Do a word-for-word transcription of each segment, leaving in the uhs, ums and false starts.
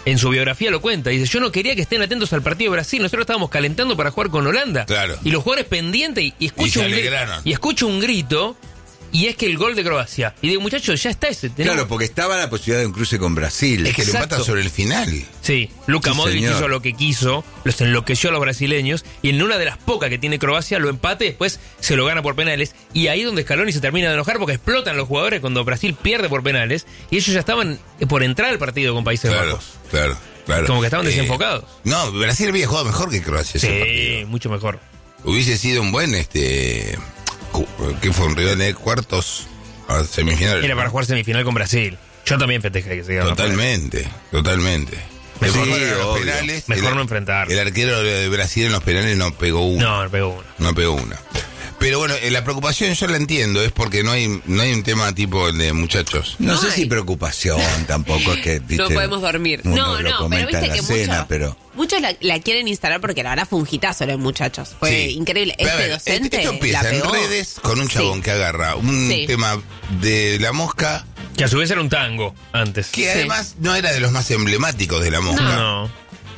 en su biografía lo cuenta. Dice, yo no quería que estén atentos al partido de Brasil. Nosotros estábamos calentando para jugar con Holanda. Claro. Y los jugadores pendientes y, y, escucho, Y se un, alegraron. y escucho un grito. Y es que el gol de Croacia. Y digo, muchachos, ya está ese. tenemos- Claro, porque estaba la posibilidad de un cruce con Brasil. Es que lo Exacto. empatan sobre el final. Sí, Luka Sí, Modric señor. hizo lo que quiso, los enloqueció a los brasileños, y en una de las pocas que tiene Croacia lo empate y después se lo gana por penales. Y ahí es donde Scaloni se termina de enojar porque explotan los jugadores cuando Brasil pierde por penales. Y ellos ya estaban por entrar al partido con Países Claro, Bajos. claro, claro. Como que estaban Eh, desenfocados. No, Brasil había jugado mejor que Croacia ese Sí, partido. mucho mejor. Hubiese sido un buen, este... cu- ¿Qué fue? Un rival de cuartos a semifinales. Era para jugar semifinal con Brasil. Yo también festejé que se quedara afuera. Totalmente, totalmente. Mejor, Mejor sí, en los obvio. penales. Mejor el, no enfrentar. El arquero de Brasil en los penales no pegó una. No, me pegó uno. No pegó una. Pero bueno, eh, la preocupación yo la entiendo, es porque no hay no hay un tema tipo de muchachos. No, No sé hay. si preocupación tampoco es que... viste, No podemos dormir. uno No, lo no, pero comenta viste en que la cena, muchos, pero... muchos la, la quieren instalar porque la verdad fue un hitazo los muchachos. Fue Sí. increíble. Pero a Este ver, docente esto empieza la en pegó. redes con un chabón Sí. que agarra un Sí. tema de la mosca Que a su vez era un tango antes. que Sí. además no era de los más emblemáticos de la mosca. No.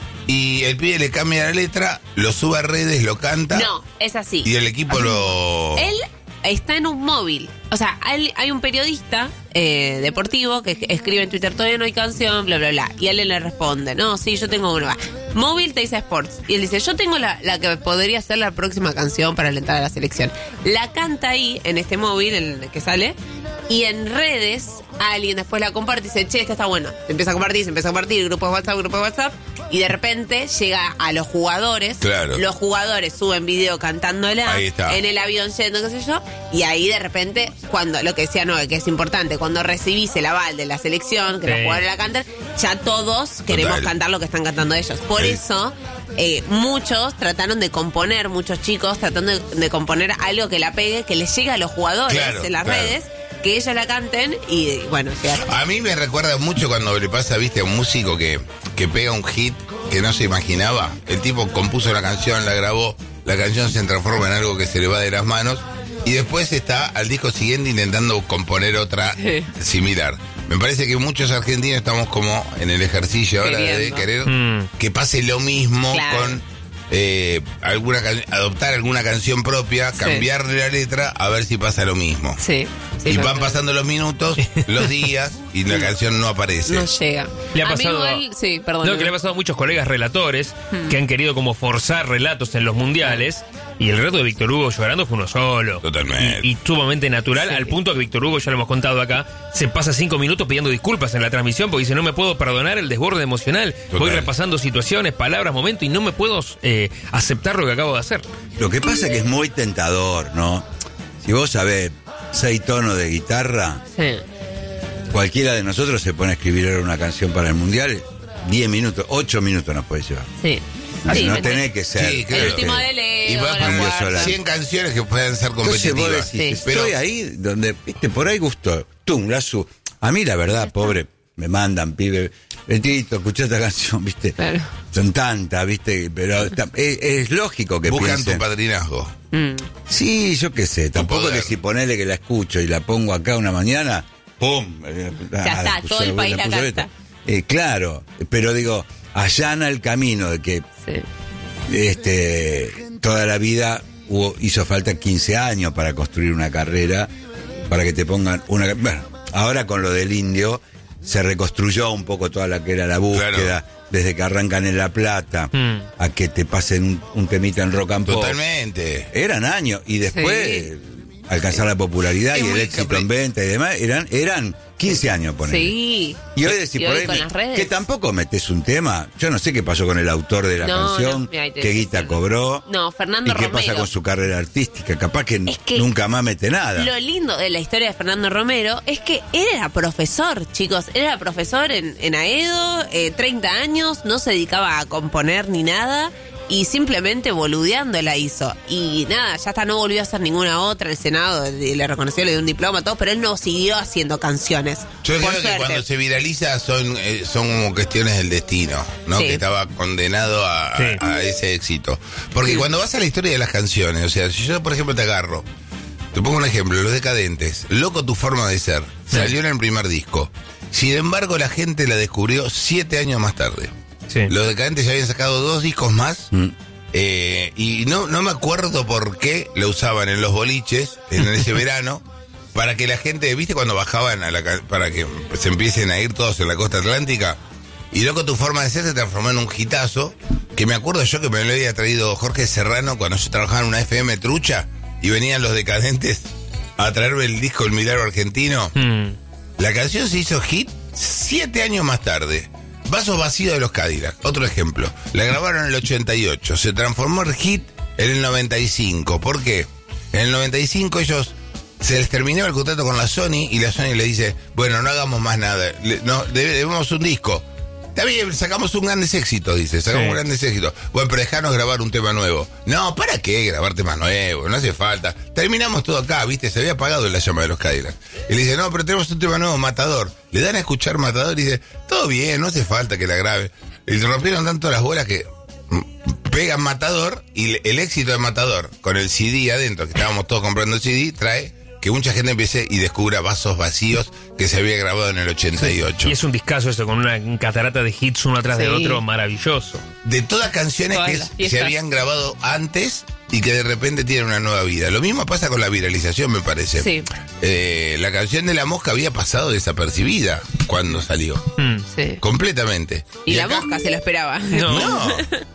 Y el pibe le cambia la letra, lo sube a redes, lo canta No, es así. y el equipo lo... Él está en un móvil. O sea, hay, hay un periodista eh, deportivo que escribe en Twitter, todavía no hay canción, bla, bla, bla. Y él le responde, no, sí, yo tengo una. Móvil te dice Sports. Y él dice, yo tengo la, la que podría ser la próxima canción para alentar a la selección. La canta ahí, en este móvil, en el que sale. Y en redes, alguien después la comparte y dice, che, esta está buena. Se empieza a compartir, se empieza a compartir, grupos de WhatsApp, grupos de WhatsApp. Y de repente llega a los jugadores. Claro. Los jugadores suben video cantándola Ahí está. en el avión yendo, qué sé yo. Y ahí de repente, cuando lo que decía Noé, que es importante, cuando recibís el aval de la selección, que Sí. los jugadores la cantan, ya todos queremos Total. cantar lo que están cantando ellos. Por Sí. eso, eh, muchos trataron de componer, muchos chicos tratando de, de componer algo que la pegue, que les llegue a los jugadores Claro, en las claro. redes, que ellos la canten y bueno, ya. A mí me recuerda mucho cuando le pasa, viste, a un músico que, que pega un hit que no se imaginaba. El tipo compuso la canción, la grabó, la canción se transforma en algo que se le va de las manos y después está al disco siguiente intentando componer otra Sí. similar. Me parece que muchos argentinos estamos como en el ejercicio ahora de Queriendo. querer Mm. que pase lo mismo Claro. con eh, alguna can- adoptar alguna canción propia, Sí. cambiarle la letra, a ver si pasa lo mismo. Sí. sí, Y lo van que- pasando los minutos, los días, y la canción no aparece. No llega. Le ha A mí pasado a- igual- sí, perdón. No, que le ha pasado a muchos colegas relatores que han querido como forzar relatos en los mundiales. Y el relato de Víctor Hugo llorando fue uno solo. Totalmente. Y, y sumamente natural, Sí. al punto que Víctor Hugo, ya lo hemos contado acá, se pasa cinco minutos pidiendo disculpas en la transmisión porque dice, no me puedo perdonar el desborde emocional. Total. Voy repasando situaciones, palabras, momentos y no me puedo eh, aceptar lo que acabo de hacer. Lo que pasa es que es muy tentador, ¿no? Si vos sabés seis tonos de guitarra, Sí. cualquiera de nosotros se pone a escribir ahora una canción para el Mundial, diez minutos, ocho minutos nos puede llevar. Sí. Así Sí, no me- tenés que ser... Sí, El claro. último de Y Leo, vas la con cuarta. cien canciones que pueden ser Entonces vos competitivas. decís, Sí. Pero estoy ahí donde, viste, por ahí gusto, tum, la su... A mí la verdad, pobre, me mandan, pibe, Betito, escuchá esta canción, viste, Claro. son tantas, viste, pero está- es, es lógico que buscan piensen... tu padrinazgo. Mm. Sí, yo qué sé, tampoco poder. que si ponele que la escucho y la pongo acá una mañana, ¡pum! Eh, Ya ah, está, puso- todo el país la puso canta. esta. Eh, claro, pero digo, allana el camino de que Sí. este toda la vida hubo, hizo falta quince años para construir una carrera, para que te pongan una... Bueno, ahora con lo del indio se reconstruyó un poco toda la que era la búsqueda, desde que arrancan en La Plata Mm. a que te pasen un, un temita en rock and pop. Totalmente. Eran años y después Sí. alcanzar la popularidad Es y el muy éxito capri- en venta y demás, eran eran quince años, ponele. Sí. Y hoy decís Y por hoy ahí con me- las redes. que tampoco metes un tema. Yo no sé qué pasó con el autor de la No, canción, no, mira, ahí te- qué guita cobró. No, Fernando y qué Romero. pasa con su carrera artística. Capaz que, Es que nunca más mete nada. Lo lindo de la historia de Fernando Romero es que él era profesor, chicos. Él era profesor en, en Aedo, eh, treinta años, no se dedicaba a componer ni nada. Y simplemente boludeando la hizo. Y nada, ya hasta no volvió a hacer ninguna otra. El Senado y le reconoció, le dio un diploma, todo, pero él no siguió haciendo canciones. Yo por creo que suerte. cuando se viraliza son, eh, son como cuestiones del destino, ¿no? Sí. Que estaba condenado a, Sí. a- a ese éxito. Porque cuando vas a la historia de las canciones, o sea, si yo por ejemplo te agarro, te pongo un ejemplo, Los Decadentes, Loco tu forma de ser, salió en el primer disco. Sin embargo, la gente la descubrió siete años más tarde. Sí. Los Decadentes ya habían sacado dos discos más. Mm. Eh, y no, no me acuerdo por qué lo usaban en los boliches en ese verano para que la gente, viste cuando bajaban a la, para que se empiecen a ir todos en la costa atlántica, y loco, tu forma de ser se transformó en un hitazo que me acuerdo yo que me lo había traído Jorge Serrano cuando yo trabajaba en una F M trucha y venían los Decadentes a traerme el disco El Milagro Argentino. Mm. La canción se hizo hit siete años más tarde. Vasos vacíos de los Cadillac, otro ejemplo. La grabaron en el ochenta y ocho, se transformó en hit en el noventa y cinco. ¿Por qué? En el noventa y cinco ellos se les terminó el contrato con la Sony y la Sony le dice, bueno, no hagamos más nada, le, no, debemos un disco. Está bien, sacamos un grandes éxito, dice, sacamos Sí. un grandes éxito. Bueno, pero dejanos grabar un tema nuevo. No, ¿para qué grabar temas nuevos? No hace falta. Terminamos todo acá, viste, se había apagado la llama de los Cadillac. Y le dice, no, pero tenemos un tema nuevo, Matador. Le dan a escuchar Matador y dice, todo bien, no hace falta que la grabe. Y le rompieron tanto las bolas que mm, pegan Matador y el éxito de Matador con el C D adentro, que estábamos todos comprando el C D, trae que mucha gente empiece y descubra Vasos Vacíos que se había grabado en el ochenta y ocho. Y es un discazo eso, con una catarata de hits uno atrás Sí. de otro, maravilloso. De todas canciones Todas que las se fiestas. habían grabado antes y que de repente tienen una nueva vida. Lo mismo pasa con la viralización, me parece. Sí. Eh, la canción de La Mosca había pasado desapercibida cuando salió. Mm. Sí. Completamente. Y la acá- mosca se lo esperaba. No. No.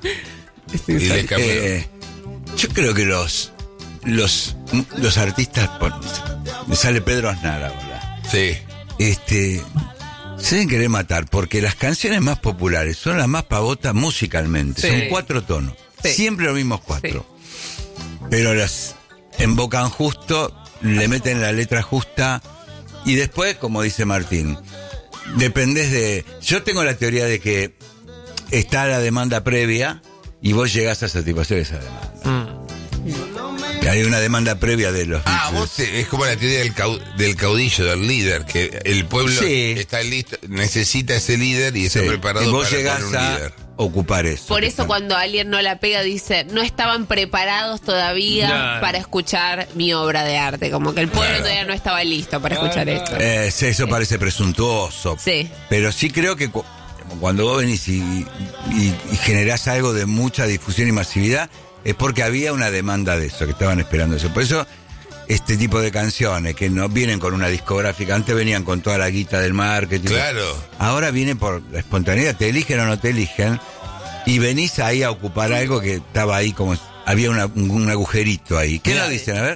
Y les cambió. Eh, yo creo que los los los artistas, por- me sale Pedro Aznar ahora, Sí. este, se deben querer matar porque las canciones más populares son las más pavotas musicalmente, Sí. son cuatro tonos, Sí. siempre los mismos cuatro, pero las embocan justo, le meten la letra justa y después, como dice Martín, dependés de... Yo tengo la teoría de que está la demanda previa y vos llegás a satisfacer esa demanda. Mm. Hay una demanda previa de los Ah, Beatles. vos te- es como la teoría del, cau- del caudillo, del líder, que el pueblo Sí. está listo, necesita ese líder y está Sí. preparado Y vos para llegás poner un a líder. ocupar eso. Por eso cuando alguien no la pega dice, no estaban preparados todavía Claro. para escuchar mi obra de arte. Como que el pueblo Claro. todavía no estaba listo para escuchar esto. Eh, sí, eso parece presuntuoso. Sí. Pero sí creo que cu- cuando vos venís y, y, y generás algo de mucha difusión y masividad, es porque había una demanda de eso, que estaban esperando eso. Por eso, este tipo de canciones que no vienen con una discográfica, antes venían con toda la guita del marketing. Claro. Ahora viene por la espontaneidad, te eligen o no te eligen, y venís ahí a ocupar algo que estaba ahí como, había una- un, un agujerito ahí. ¿Qué Mira, nos dicen? A ver.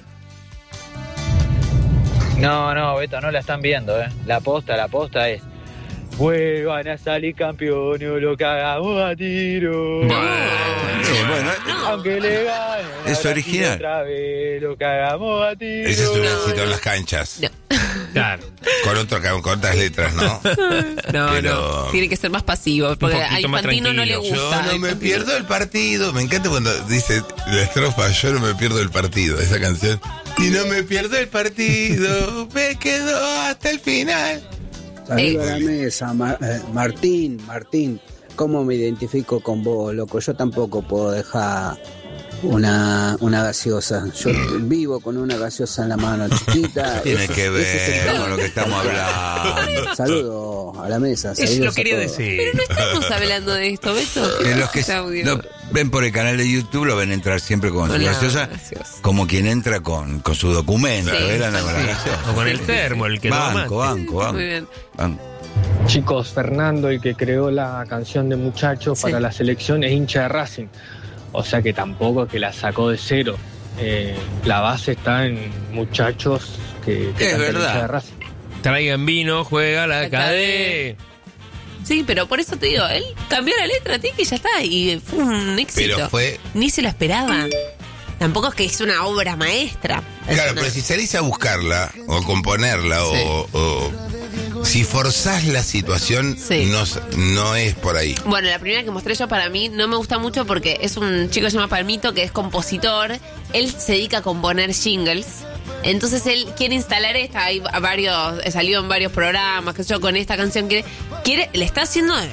No, no, Beto, no la están viendo, ¿eh? La posta, la posta es... Vuelvan a salir campeones o lo cagamos a tiro. Eh, bueno, Aunque le ganen. a Es Brasil original. Otra vez lo cagamos a tiro. Ese es un No, éxito no. en las canchas. No, Claro. Con, otro, con otras letras, ¿no? no, Pero- no. Tiene que ser más pasivo. Porque a poquito más Infantino no le tranquilo. Yo gusta. no me Infantino. pierdo el partido. Me encanta cuando dice la estrofa, yo no me pierdo el partido, esa canción. Y no me pierdo el partido, me quedo hasta el final. Saludos a la mesa, Ma- eh, Martín, Martín, ¿cómo me identifico con vos, loco? Yo tampoco puedo dejar una, una gaseosa. Yo vivo con una gaseosa en la mano chiquita. tiene Ese- que ese es el ver tema. con lo que estamos hablando. Saludos a la mesa. Eso saludos lo a quería todos. decir. Pero no estamos hablando de esto, Beto. Que los que Este audio. no, ven por el canal de YouTube lo ven entrar siempre con su Con la gaseosa, gaseosa. como quien entra con, con su documento. Sí. ¿Ven? Anda con la gaseosa. O con el termo, el que Banco, toma. banco, banco. Muy bien. banco. Chicos, Fernando, el que creó la canción de Muchachos Sí. para la selección, es hincha de Racing. O sea que tampoco es que la sacó de cero. Eh, la base está en Muchachos que, que Es canta el verdad. hincha de Racing. Traigan vino, juega la La cadena. Sí, pero por eso te digo, él cambió la letra, tiki, y ya está. Y fue un éxito. Pero fue. Ni se lo esperaba. Tampoco es que es una obra maestra. Es Claro, una- pero si salís a buscarla o componerla Sí. o, o- si forzás la situación, Sí. no, s- no es por ahí. Bueno, la primera que mostré yo para mí no me gusta mucho porque es un chico que se llama Palmito que es compositor. Él se dedica a componer jingles. Entonces él quiere instalar esta, hay varios, salió en varios programas, que yo con esta canción quiere, quiere, le está haciendo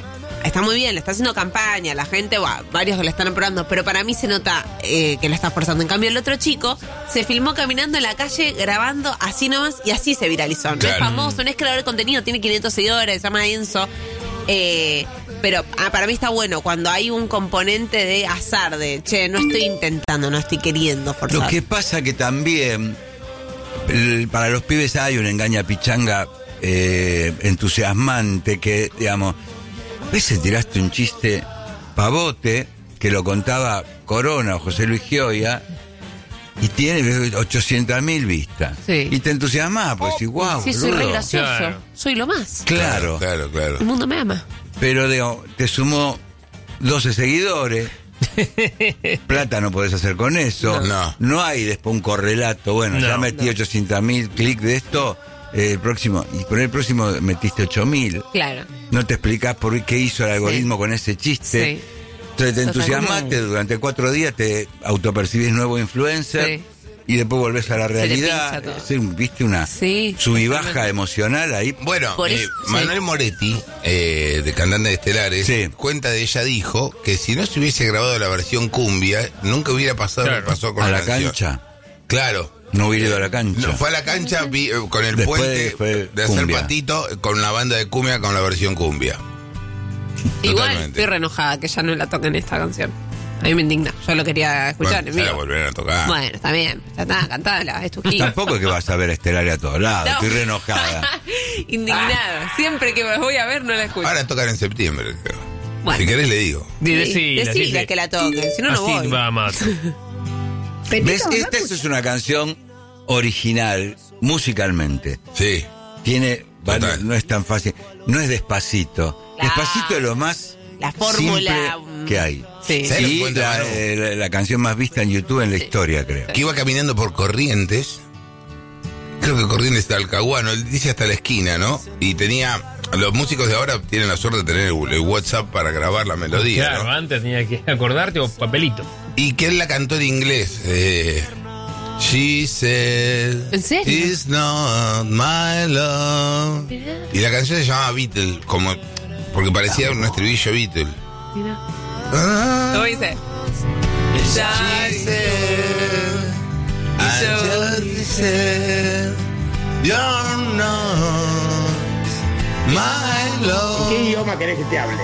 está muy bien, le está haciendo campaña, la gente, bah, varios le están aprobando, pero para mí se nota eh, que lo está forzando. En cambio, el otro chico se filmó caminando en la calle, grabando así nomás, y así se viralizó. No Claro. es famoso, no es creador de contenido, tiene quinientos seguidores, se llama Enzo. Eh, pero ah, para mí está bueno cuando hay un componente de azar, de, che, no estoy intentando, no estoy queriendo forzar. Lo que pasa que también el- para los pibes hay una engaña pichanga eh, entusiasmante que, digamos, a veces tiraste un chiste pavote que lo contaba Corona o José Luis Gioia y tiene ochocientas mil vistas. Sí. Y te entusiasmás, pues decís, wow, Sí, soy re boludo". gracioso, Claro. soy lo más. Claro, Claro, claro. El mundo me ama. pero digo, te sumó doce seguidores. Plata no podés hacer con eso. No. No hay después un correlato. Bueno, No. ya metí ochocientos mil clics de esto. eh, el próximo, y por el próximo metiste ocho mil. Claro. No te explicás por qué hizo el algoritmo con ese chiste. Sí. Entonces te Eso está entusiasmaste, durante cuatro días te autopercibís nuevo influencer. Sí. Y después volvés a la Se le realidad. pincha todo. Sí, viste una Sí, sub y baja totalmente. emocional ahí. Bueno, Por eh, eso- sí. Manuel Moretti, eh, de Cantante de Estelares, Sí. cuenta de ella, dijo que si no se hubiese grabado la versión cumbia, nunca hubiera pasado lo Claro. que pasó con A la canción. cancha. Claro. No hubiera ido a la cancha. No, fue a la cancha vi- eh, con el Después puente fue de hacer cumbia. patito eh, con la banda de cumbia con la versión cumbia. Igual Totalmente. estoy re enojada que ya no la toquen esta canción. A mí me indigna. Yo lo quería escuchar Bueno, en ya la vivo. volverán a tocar. Bueno, está bien. Ya está, cantala. Es tu hit. Tampoco es que vas a ver Estelar a todos lados. No. Estoy re enojada. Indignado. Siempre que me voy a ver no la escucho. Ahora tocan en septiembre, creo. Bueno. Si querés le digo. Di- Sí, decila, decile decile. que la toquen, si no, no Así voy. va, Mato. ¿Ves? Esta es una canción original, musicalmente. Sí. Tiene, Total. bueno, no es tan fácil, no es Despacito. Claro. Despacito es lo más La fórmula, simple mm, que hay. sí. ¿Sabes lo que Y cuenta la, Manu? eh, la- la canción más vista en YouTube en la historia, creo. Que iba caminando por Corrientes. Creo que Corrientes está Alcahuano, él dice hasta la esquina, ¿no? Y tenía. Los músicos de ahora tienen la suerte de tener el, el WhatsApp para grabar la melodía, Claro, ¿no? antes tenía que acordarte o papelito. Y que él la cantó en inglés. Eh, She said, ¿En serio? It's not my love. Y la canción se llamaba Beatle, como, porque parecía un estribillo Beatle. Mira. Ah, ¿Cómo dice? she said, I just said, you're not my love. ¿Qué idioma querés que te hable?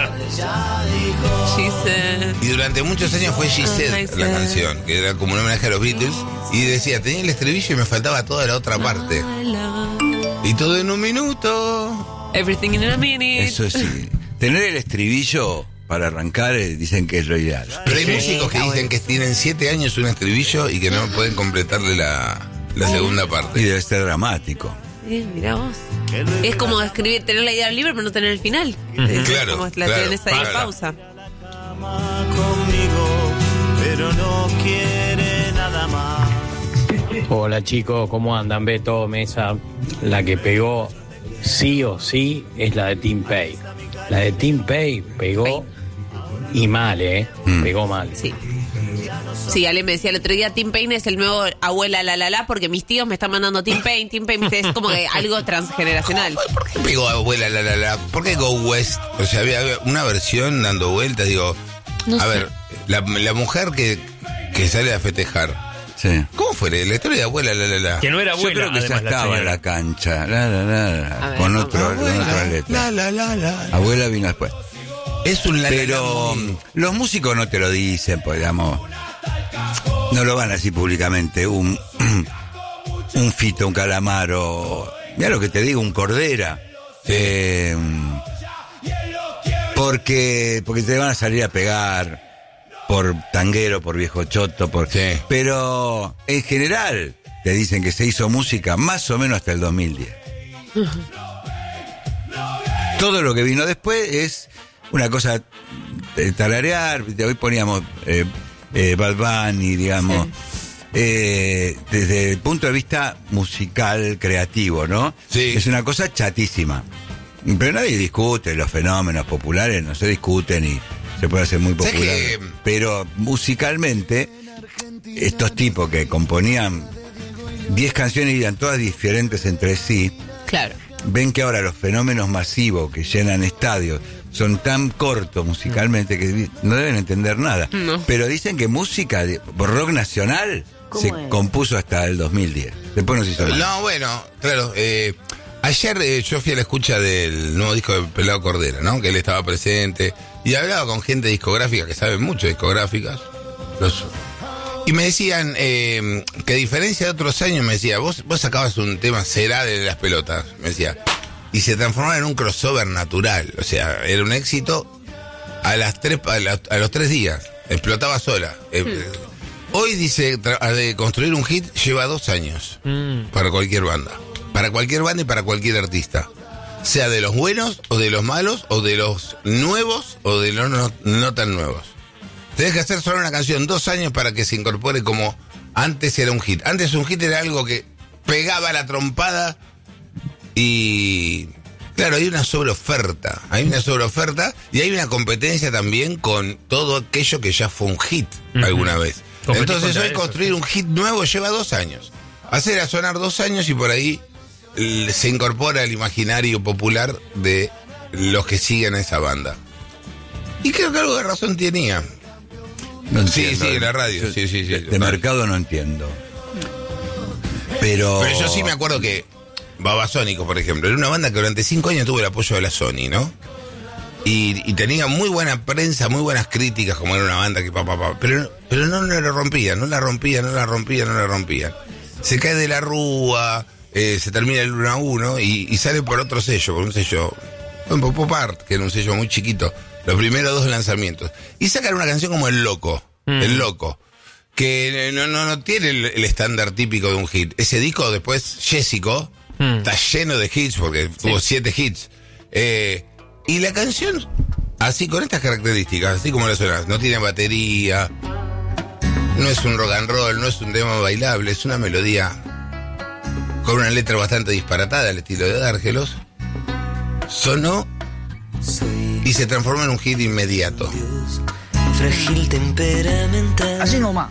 She said. Y durante muchos años fue She Said I la said. canción, que era como un homenaje a los Beatles. Y decía, tenía el estribillo y me faltaba toda la otra parte. I love Y todo en un minuto. everything in a minute. Eso sí. Tener el estribillo para arrancar eh, dicen que es lo ideal. Pero hay Sí, músicos que está dicen bueno. que tienen siete años un estribillo y que no pueden completarle la, la segunda Y parte. debe ser dramático. Sí, mirá vos. Es como escribir, tener la idea libre, pero no tener el final. Es Claro, como la claro, tenés ahí en claro. pausa. Conmigo, pero no quiere nada más. Hola chicos, ¿cómo andan? Beto, Mesa. La que pegó sí o sí es la de Tim Pay. La de Tim Pay pegó y mal, ¿eh? Mm. Pegó mal. Sí. Sí, Ale me decía el otro día, Tim Payne es el nuevo abuela la la la, porque mis tíos me están mandando Tim Payne, Tim Payne, ¿viste? Es como que algo transgeneracional. ¿Por qué pegó abuela la la la? ¿Por qué Go West? O sea, había, había una versión dando vueltas, digo. No a sé. ver, la, la mujer que, que sale a festejar. Sí. ¿Cómo fue la historia de abuela la la la? Que no era Yo abuela, creo que ya además, la estaba en señora. la cancha. La, la, la, la, A ver, con, vamos. otro, con otra letra. La la la la. Abuela vino después. Es un la, la, la Pero muy- los músicos no te lo dicen, pues digamos, no lo van a decir públicamente. Un, un Fito, un Calamaro, mira lo que te digo, un Cordera. Eh, porque, porque te van a salir a pegar por tanguero, por viejo choto, por, Sí. pero en general te dicen que se hizo música más o menos hasta el dos mil diez. Todo lo que vino después es una cosa de tararear. Hoy poníamos eh, eh, Bad Bunny, digamos, eh, desde el punto de vista musical, creativo, ¿no? Sí. Es una cosa chatísima. Pero nadie discute, los fenómenos populares no se discuten y se puede hacer muy ¿Sabes popular. que- Pero musicalmente, estos tipos que componían diez canciones y eran todas diferentes entre sí, Claro. ven que ahora los fenómenos masivos que llenan estadios son tan cortos musicalmente que no deben entender nada. No. Pero dicen que música de rock nacional se es? compuso hasta el dos mil diez. Después no se hizo más. No, bueno, claro. Eh, ayer eh, yo fui a la escucha del nuevo disco de Pelado Cordera, ¿no? Que él estaba presente y hablaba con gente discográfica que sabe mucho de discográficas. Los, y me decían eh, que a diferencia de otros años, me decía, vos, vos sacabas un tema Será de las pelotas, me decía, y se transformaba en un crossover natural. O sea, era un éxito a las tres, a, la, a los tres días. Explotaba sola. Eh, Hmm. Hoy dice, tra- de construir un hit lleva dos años Mm. para cualquier banda. Para cualquier banda y para cualquier artista. Sea de los buenos o de los malos o de los nuevos o de los no, no tan nuevos. Tenés que hacer solo una canción dos años para que se incorpore como antes era un hit. Antes un hit era algo que pegaba la trompada y... Claro, hay una sobreoferta, hay una sobreoferta y hay una competencia también con todo aquello que ya fue un hit Ujú. alguna vez. Competir Entonces contra hoy eso, construir sí. un hit nuevo lleva dos años. Hacer a sonar dos años y por ahí l- se incorpora al imaginario popular de los que siguen a esa banda. Y creo que algo de razón tenía. No Sí, entiendo. sí, la radio, Yo sí, sí, sí, De, de total. mercado no entiendo. Pero... Pero yo sí me acuerdo que Babasónicos, por ejemplo, era una banda que durante cinco años tuvo el apoyo de la Sony, ¿no? Y, y tenía muy buena prensa, muy buenas críticas, como era una banda que pa, pa, pa, pero, pero no, no la rompía, no la rompía, no la rompía, no la rompía. Se cae de la rúa, eh, se termina el uno a uno y, y sale por otro sello, por un sello, bueno, Pop Art, que era un sello muy chiquito, los primeros dos lanzamientos. Y sacan una canción como El Loco, Mm. El Loco, que no, no, no tiene el, el estándar típico de un hit. Ese disco después, Jessico, Mm. está lleno de hits, porque tuvo siete hits. Eh, y la canción, así con estas características, así como la suena, no tiene batería, no es un rock and roll, no es un tema bailable, es una melodía con una letra bastante disparatada al estilo de Dárgelos. Sonó y se transformó en un hit inmediato. Frágil temperamental. Así nomás.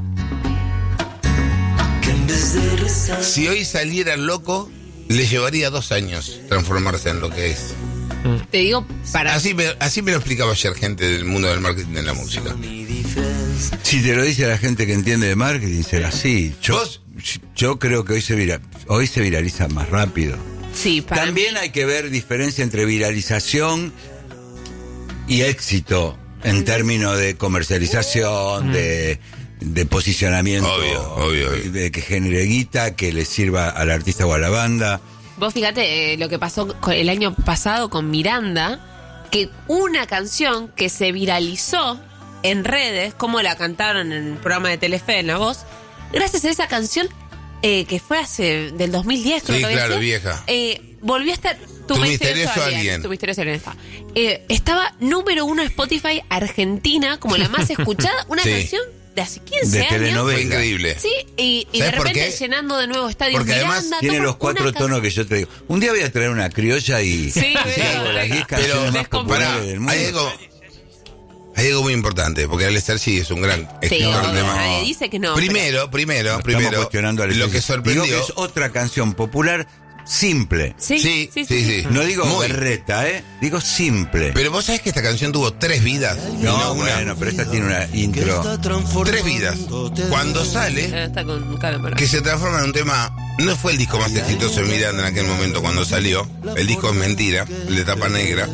Que en vez de rezar. Si hoy saliera El Loco, le llevaría dos años transformarse en lo que es. Te digo, para... Así me, así me lo explicaba ayer gente del mundo del marketing de la música. Mi disfraz. Si te lo dice la gente que entiende de marketing, será así. Yo, ¿Vos? yo creo que hoy se, vira, hoy se viraliza más rápido. Sí, para También mí- hay que ver diferencia entre viralización y éxito en términos de comercialización, de, de posicionamiento, Obvio, obvio, obvio. de que genere guita, que le sirva al artista o a la banda. Vos fíjate eh, lo que pasó con- el año pasado con Miranda, que una canción que se viralizó en redes, como la cantaron en el programa de Telefe, en La Voz, gracias a esa canción eh, que fue hace del dos mil diez, creo Sí, que había claro, sido, vieja. eh, volvió a estar Tu, Tu misterioso, misterioso alien, alien. Tu misterioso alien está. Eh, estaba número uno en Spotify Argentina, como la más escuchada, una Sí. canción de hace quince De años. telenovela. Fue increíble. Sí, y, y de ¿Sabes por repente qué? llenando de nuevo estadios Porque además Miranda. Tiene toma los cuatro una tonos que yo te digo. Un día voy a traer una criolla y, Sí, y venga, hago las venga. diez Pero, canciones más descom- populares pará, del mundo. hay algo, hay algo muy importante, porque Alestar sí es un gran Sí, escritor obvio, de más. nadie dice que no. Primero, primero, No primero, estamos cuestionando a lo Alessi. que sorprendió... Digo que es otra canción popular simple. Sí, Sí, sí, sí. sí, sí. sí. No digo Muy. berreta, ¿eh? Digo simple. Pero vos sabés que esta canción tuvo tres vidas. y no, no una. bueno, pero esta tiene una intro. Tres vidas. Cuando sale, Eh, Está con cámara. que se transforma en un tema... No fue el disco más exitoso de Miranda en aquel momento cuando salió. El disco es mentira, el de tapa negra.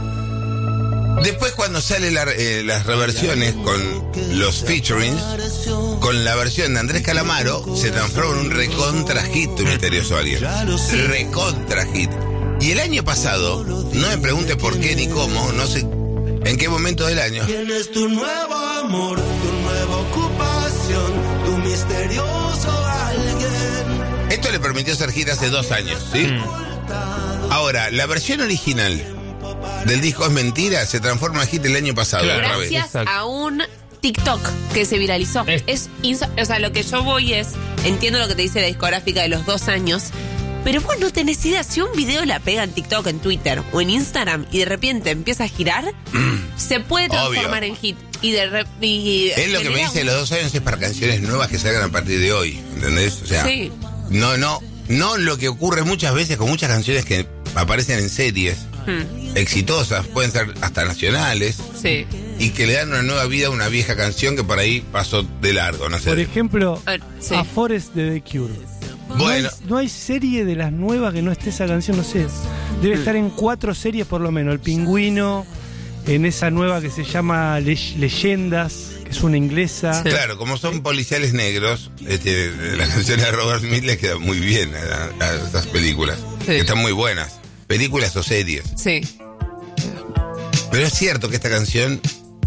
Después cuando salen la- eh, las reversiones con los featurings, con la versión de Andrés Calamaro, se transforma en un recontra hit Tu misterioso alien. Recontra hit. Y el año pasado, no me pregunte por qué ni cómo, no sé en qué momento del año, Tienes tu nuevo amor, tu nueva ocupación, tu misterioso alguien. esto le permitió ser hit hace dos años, ¿sí? Ahora, la versión original del disco Es Mentira se transforma en hit el año pasado. Claro. otra vez. Gracias Exacto. a un TikTok que se viralizó. Es- Es inso- o sea, lo que yo voy es, entiendo lo que te dice la discográfica de los dos años, pero vos no tenés idea, si un video la pega en TikTok, en Twitter o en Instagram y de repente empieza a girar, se puede transformar Obvio. en hit. Y de re- y Es lo que me genera dice un- los dos años es para canciones nuevas que salgan a partir de hoy, ¿entendés? O sea, Sí. no, no, no lo que ocurre muchas veces con muchas canciones que aparecen en series. Hmm. exitosas, pueden ser hasta nacionales, Sí. y que le dan una nueva vida a una vieja canción que por ahí pasó de largo, no sé. Por ejemplo, Ah, sí. A Forest de The Cure. No hay, Bueno. no hay serie de las nuevas que no esté esa canción, no sé. Debe estar en cuatro series por lo menos. El Pingüino, en esa nueva que se llama Le- Leyendas, que es una inglesa. Sí. Claro, como son policiales negros, este, la canción de Robert Smith les queda muy bien a, a esas películas, Sí. que están muy buenas, películas o series. Sí. Pero es cierto que esta canción...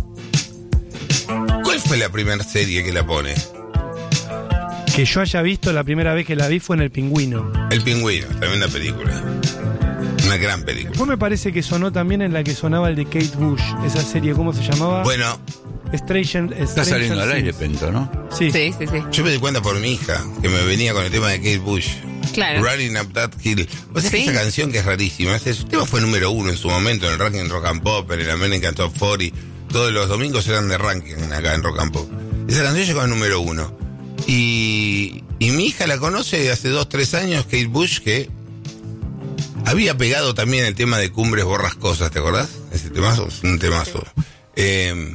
¿Cuál fue la primera serie que la pone? Que yo haya visto la primera vez que la vi fue en El Pingüino. El Pingüino, tremenda película. Una gran película. Después me parece que sonó también en la que sonaba el de Kate Bush, esa serie, ¿cómo se llamaba? Bueno, Stranger, Está saliendo al aire, Pento, ¿no? Sí. Sí, sí, sí. yo me di cuenta por mi hija, que me venía con el tema de Kate Bush. Claro. Running Up That Hill. O sea, Sí. que esa canción que es rarísima. Ese tema fue número uno en su momento en el ranking Rock and Pop, en el American Top cuarenta. Todos los domingos eran de ranking acá en Rock and Pop. Esa canción llegó al número uno. Y, y mi hija la conoce hace dos, tres años, Kate Bush, que había pegado también el tema de Cumbres Borrascosas, ¿te acordás? Ese temazo, es un temazo. Eh,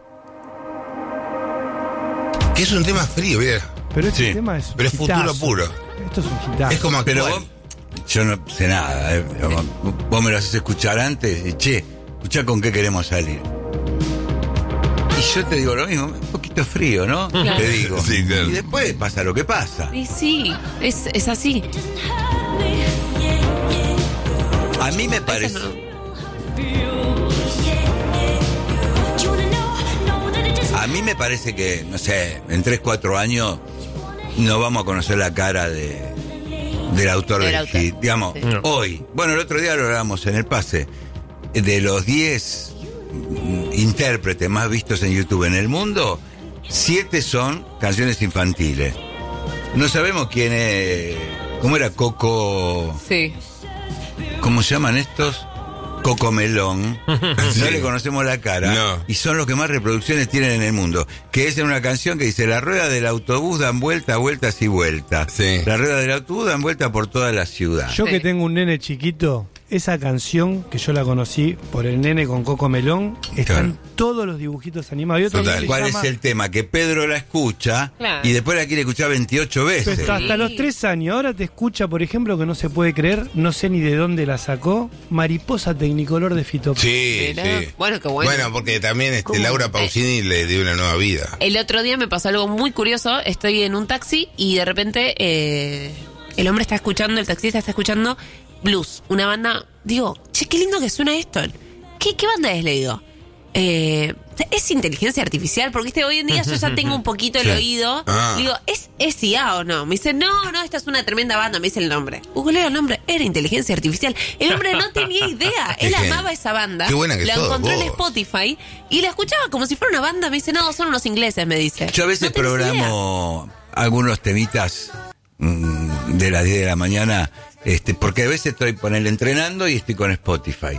que es un tema frío, mira. Pero este Sí. tema es un Pero es futuro hitazo. puro. Esto es un hitazo. Es como Pero actual. vos, yo no sé nada. eh. Vos me lo haces escuchar antes y che, escuchá con qué queremos salir. Y yo te digo lo mismo, un poquito frío, ¿no? Claro. Te digo. Sí, claro. Y después pasa lo que pasa. Y sí, es, es así. A mí me parece. Eso no. A mí me parece que, no sé, en tres, cuatro años no vamos a conocer la cara de del autor Del del autor, hit. Digamos, sí. No. hoy. Bueno, el otro día lo hablábamos en el pase. De los diez intérpretes más vistos en YouTube en el mundo, siete son canciones infantiles. No sabemos quién es. ¿Cómo era Coco? Sí. ¿Cómo se llaman estos? Cocomelón. Sí. No le conocemos la cara. No. Y son los que más reproducciones tienen en el mundo. Que es en una canción que dice: la rueda del autobús dan vueltas, vueltas y vueltas. Sí. La rueda del autobús dan vueltas por toda la ciudad. Yo Sí. que tengo un nene chiquito, esa canción que yo la conocí por el nene con Coco Melón, están Claro. todos los dibujitos animados. Y otro Total. que se ¿Cuál llama- es el tema? Que Pedro la escucha Claro. y después la quiere escuchar veintiocho Pero veces. hasta, hasta los tres años. Ahora te escucha, por ejemplo, que no se puede creer, no sé ni de dónde la sacó, Mariposa Tecnicolor de Fito Páez. Sí, Mirá. sí. Bueno, qué bueno. Bueno, porque también este, ¿Cómo? Laura Pausini le dio una nueva vida. El otro día me pasó algo muy curioso. Estoy en un taxi y de repente eh, el hombre está escuchando, el taxista está escuchando blues, una banda. Digo, che, qué lindo que suena esto. ¿Qué, qué banda es? Le digo. Eh, ¿Es inteligencia artificial? Porque ¿viste? Hoy en día yo ya tengo un poquito el Sí. oído. Ah. Digo, ¿es, ¿es I A o no? Me dice, no, no, esta es una tremenda banda. Me dice el nombre. Googleo el nombre, era inteligencia artificial. El hombre no tenía idea. Él Qué gen- amaba esa banda. qué buena que la sos, encontró en vos. Spotify y la escuchaba como si fuera una banda. Me dice, no, son unos ingleses, me dice. Yo a veces No tenés idea. programo algunos temitas mm, de las diez de la mañana, este, porque a veces estoy con él entrenando y estoy con Spotify.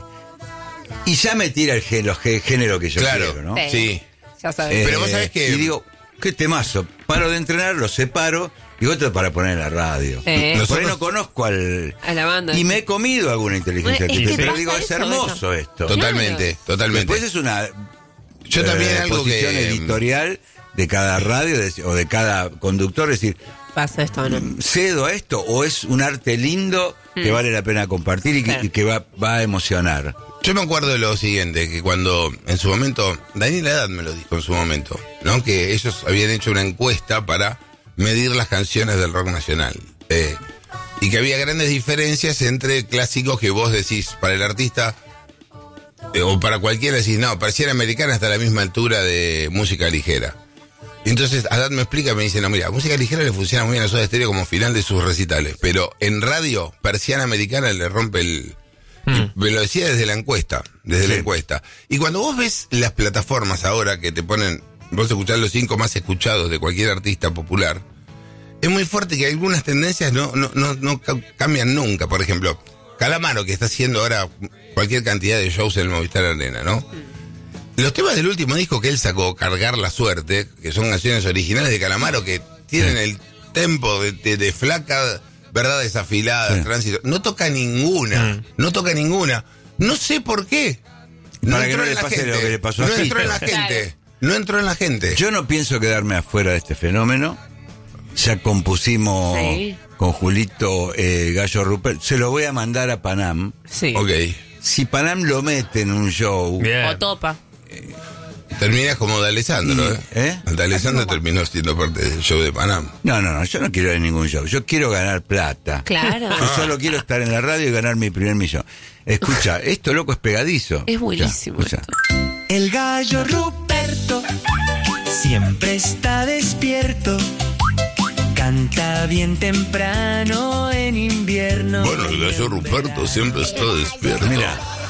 Y ya me tira el gé- los gé- género que yo Claro, quiero, ¿no? Sí. sí. Ya sabes. Eh, Pero vos sabés que- Y digo, qué temazo. Paro de entrenar, lo separo y otro para poner en la radio. Sí. Por ahí Nosotros- no conozco al... A la banda. Y me he comido alguna inteligencia Bueno, es que artificial, pero pasa digo, es eso, hermoso Beto. esto. Totalmente, totalmente. Después es una Yo también eh, algo posición que... editorial de cada radio de- o de cada conductor, es decir, Pasa esto, ¿no? cedo a esto o es un arte lindo que Mm. vale la pena compartir y que, Claro. y que va, va a emocionar. Yo me acuerdo de lo siguiente, que cuando en su momento, Daniel Haddad me lo dijo en su momento, ¿no? Que ellos habían hecho una encuesta para medir las canciones del rock nacional. Eh, y que había grandes diferencias entre clásicos que vos decís, para el artista, eh, o para cualquiera decís, no, Persiana Americana está a la misma altura de música ligera. Y entonces Haddad me explica, me dice, no, mira, música ligera le funciona muy bien a Soda Stereo como final de sus recitales, pero en radio, Persiana Americana le rompe el... Y me lo decía desde la encuesta, desde la Sí. encuesta. Y cuando vos ves las plataformas ahora que te ponen, vos escuchás los cinco más escuchados de cualquier artista popular, es muy fuerte que algunas tendencias no, no, no, no ca- cambian nunca. Por ejemplo, Calamaro, que está haciendo ahora cualquier cantidad de shows en el Movistar Arena, ¿no? Los temas del último disco que él sacó, Cargar la Suerte, que son canciones originales de Calamaro que tienen Sí. el tempo de, de, de flaca, verdad desafilada, Sí. tránsito, no toca ninguna, Mm. no toca ninguna. No sé por qué. No Para que entró no en le la pase gente. lo que le pasó a No Fito. entró en la gente. No entró en la gente. Yo no pienso quedarme afuera de este fenómeno. Ya compusimos Sí. con Julito eh, Gallo Rupert. Se lo voy a mandar a Panam. Sí. Ok. Si Panam lo mete en un show, Bien. O topa. Terminas como de Alessandro, Y- ¿eh? ¿eh? De Alessandro terminó siendo parte del show de Panam. no, no, no, yo no quiero ir a ningún show. Yo quiero ganar plata. Claro. Yo solo quiero estar en la radio y ganar mi primer millón. Escucha, esto loco es pegadizo. Es buenísimo Escucha, escucha. El gallo Ruperto siempre está despierto. Canta bien temprano en invierno. Bueno, el gallo Ruperto siempre está despierto. Mira,